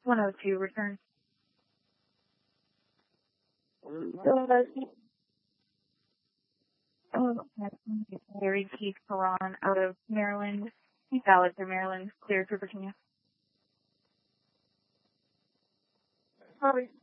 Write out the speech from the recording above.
102, return. Larry Keith Perron out of Maryland. He's valid for Maryland, cleared for Virginia. Sorry.